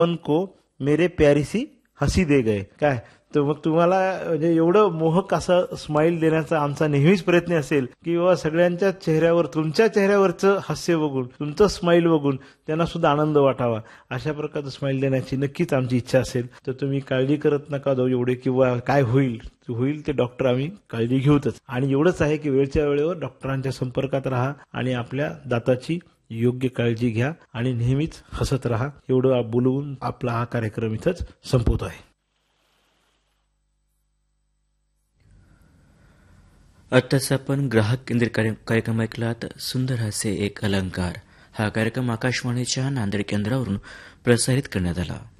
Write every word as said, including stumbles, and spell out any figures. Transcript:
को मेरे प्यारी सी हसी दे गए. काय तर मग तुम्हाला म्हणजे एवढं मोहक असं स्माईल देण्याचा आमचा नेहमीच प्रयत्न असेल की बाबा सगळ्यांच्या चेहऱ्यावर, तुमच्या चेहऱ्यावरचं हास्य बघून, तुमचं स्माईल बघून त्यांना सुद्धा आनंद वाटावा, अशा प्रकारचं स्माईल देण्याची नक्कीच आमची इच्छा असेल. तर तुम्ही काळजी करत नका जाऊ एवढे, किंवा काय होईल होईल ते डॉक्टर आम्ही काळजी घेऊतच. आणि एवढंच आहे की वेळच्या वेळेवर डॉक्टरांच्या संपर्कात राहा आणि आपल्या दाताची योग्य काळजी घ्या आणि नेहमीच हसत राहा. एवढं बोलवून आपला हा कार्यक्रम इथंच संपवतो आहे. आत्ताच आपण ग्राहक केंद्रित कार्यक्रम ऐकलात. सुंदर असे एक अलंकार. हा कार्यक्रम आकाशवाणीच्या नांदेड केंद्रावरून प्रसारित करण्यात आला.